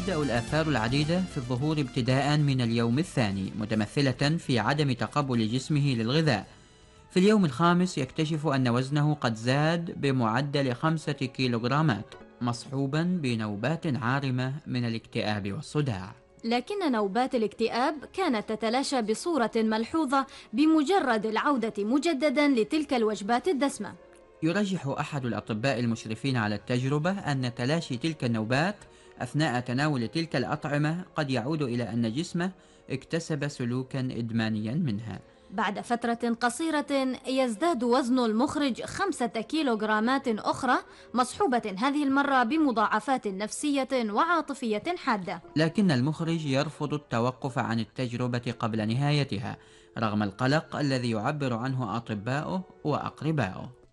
تبدأ الآثار العديدة في الظهور ابتداء من اليوم الثاني، متمثلة في عدم تقبل جسمه للغذاء. في اليوم الخامس يكتشف أن وزنه قد زاد بمعدل 5 كيلوغرامات، مصحوبا بنوبات عارمة من الاكتئاب والصداع. لكن نوبات الاكتئاب كانت تتلاشى بصورة ملحوظة بمجرد العودة مجددا لتلك الوجبات الدسمة. يرجح أحد الأطباء المشرفين على التجربة أن تلاشي تلك النوبات أثناء تناول تلك الأطعمة قد يعود إلى أن جسمه اكتسب سلوكا إدمانيا منها. بعد فترة قصيرة يزداد وزن المخرج 5 كيلوغرامات أخرى، مصحوبة هذه المرة بمضاعفات نفسية وعاطفية حادة. لكن المخرج يرفض التوقف عن التجربة قبل نهايتها، رغم القلق الذي يعبر عنه أطباؤه وأقرباؤه.